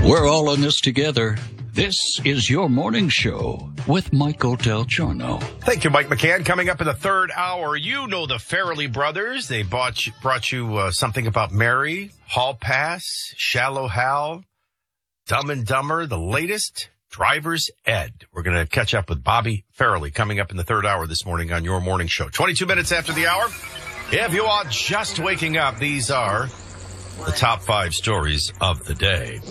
We're all in this together. This is your morning show with Michael Del Giorno. Thank you, Mike McCann. Coming up in the third hour, you know the Farrelly brothers. They brought you something about Mary, Hall Pass, Shallow Hal, Dumb and Dumber, the latest, Driver's Ed. We're going to catch up with Bobby Farrelly coming up in the third hour this morning on your morning show. 22 minutes after the hour. If you are just waking up, these are the top 5 stories of the day.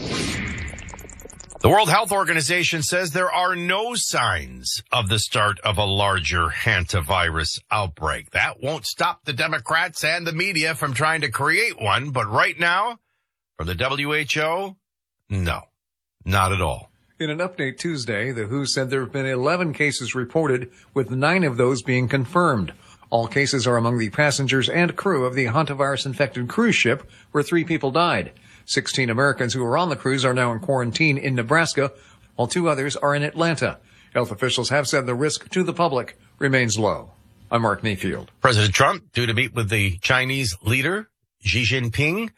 The World Health Organization says there are no signs of the start of a larger hantavirus outbreak. That won't stop the Democrats and the media from trying to create one. But right now, from the WHO, no, not at all. In an update Tuesday, the WHO said there have been 11 cases reported, with 9 of those being confirmed. All cases are among the passengers and crew of the hantavirus-infected cruise ship, where 3 people died. 16 Americans who were on the cruise are now in quarantine in Nebraska, while 2 others are in Atlanta. Health officials have said the risk to the public remains low. I'm Mark Mayfield. President Trump due to meet with the Chinese leader, Xi Jinping.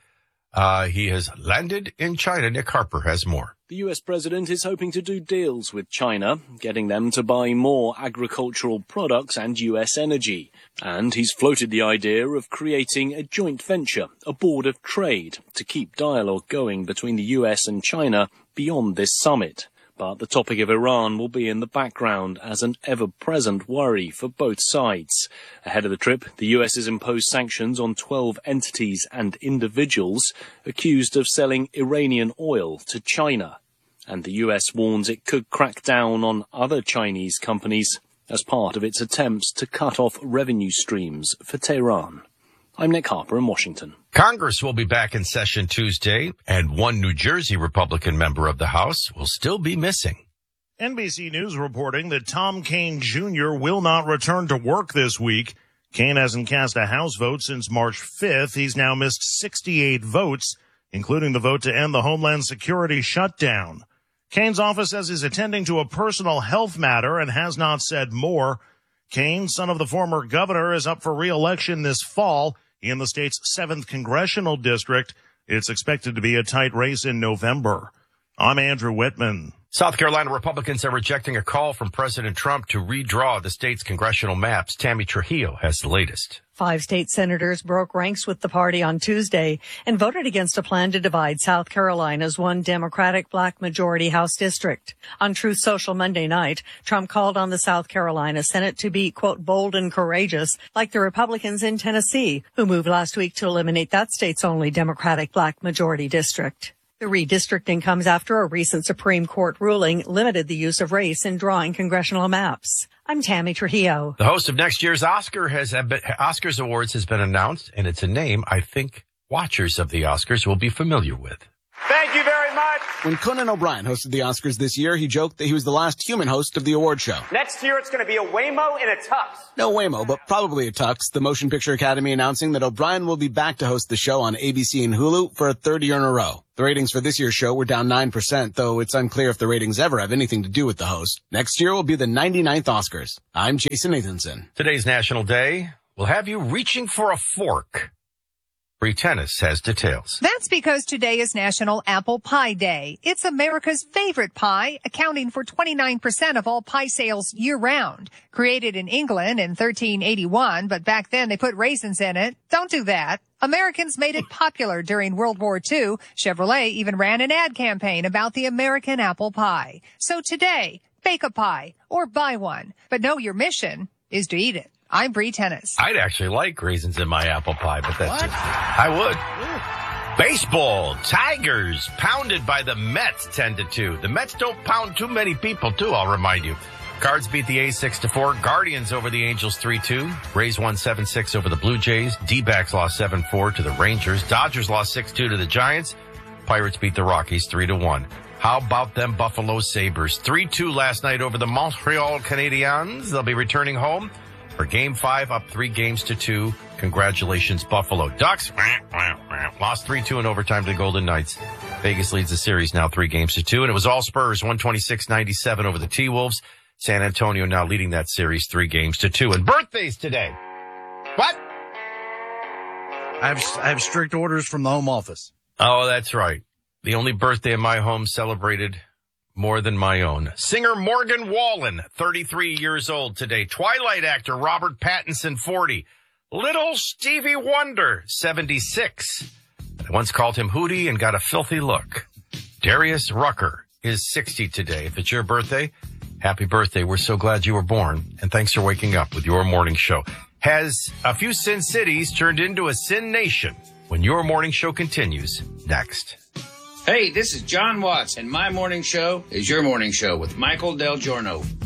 He has landed in China. Nick Harper has more. The US president is hoping to do deals with China, getting them to buy more agricultural products and US energy. And he's floated the idea of creating a joint venture, a board of trade, to keep dialogue going between the US and China beyond this summit. But the topic of Iran will be in the background as an ever-present worry for both sides. Ahead of the trip, the US has imposed sanctions on 12 entities and individuals accused of selling Iranian oil to China. And the US warns it could crack down on other Chinese companies as part of its attempts to cut off revenue streams for Tehran. I'm Nick Harper in Washington. Congress will be back in session Tuesday, and one New Jersey Republican member of the House will still be missing. NBC News reporting that Tom Kean Jr. will not return to work this week. Kean hasn't cast a House vote since March 5th. He's now missed 68 votes, including the vote to end the Homeland Security shutdown. Kean's office says he's attending to a personal health matter and has not said more. Kean, son of the former governor, is up for re-election this fall in the state's 7th congressional district. It's expected to be a tight race in November. I'm Andrew Whitman. South Carolina Republicans are rejecting a call from President Trump to redraw the state's congressional maps. Tammy Trujillo has the latest. 5 state senators broke ranks with the party on Tuesday and voted against a plan to divide South Carolina's one Democratic black majority House district. On Truth Social Monday night, Trump called on the South Carolina Senate to be, quote, bold and courageous, like the Republicans in Tennessee, who moved last week to eliminate that state's only Democratic black majority district. The redistricting comes after a recent Supreme Court ruling limited the use of race in drawing congressional maps. I'm Tammy Trujillo. The host of next year's Oscars Awards has been announced, and it's a name I think watchers of the Oscars will be familiar with. Thank you very much. When Conan O'Brien hosted the Oscars this year, he joked that he was the last human host of the award show. Next year, it's going to be a Waymo in a tux. No Waymo, but probably a tux. The Motion Picture Academy announcing that O'Brien will be back to host the show on ABC and Hulu for a 3rd year in a row. The ratings for this year's show were down 9%, though it's unclear if the ratings ever have anything to do with the host. Next year will be the 99th Oscars. I'm Jason Nathanson. Today's National Day will have you reaching for a fork. Bree Tennis has details. That's because today is National Apple Pie Day. It's America's favorite pie, accounting for 29% of all pie sales year-round. Created in England in 1381, but back then they put raisins in it. Don't do that. Americans made it popular during World War II. Chevrolet even ran an ad campaign about the American apple pie. So today, bake a pie or buy one. But know your mission is to eat it. I'm Bree Tennis. I'd actually like raisins in my apple pie, but that's just, I would. Baseball, Tigers pounded by the Mets 10-2. The Mets don't pound too many people, too, I'll remind you. Cards beat the A's 6-4. Guardians over the Angels 3-2. Rays won 7-6 over the Blue Jays. D-backs lost 7-4 to the Rangers. Dodgers lost 6-2 to the Giants. Pirates beat the Rockies 3-1. How about them Buffalo Sabres? 3-2 last night over the Montreal Canadiens. They'll be returning home for Game 5, up 3-2. Congratulations, Buffalo. Ducks lost 3-2 in overtime to the Golden Knights. Vegas leads the series now 3-2, and it was all Spurs, 126-97 over the T-Wolves. San Antonio now leading that series 3-2. And birthdays today. What? I have strict orders from the home office. Oh, that's right. The only birthday in my home celebrated more than my own. Singer Morgan Wallen, 33 years old today. Twilight actor Robert Pattinson, 40. Little Stevie Wonder, 76. I once called him Hootie and got a filthy look. Darius Rucker is 60 today. If it's your birthday, happy birthday. We're so glad you were born. And thanks for waking up with your morning show. Has a few sin cities turned into a sin nation? When your morning show continues next. Hey, this is John Watts, and my morning show is your morning show with Michael Del Giorno.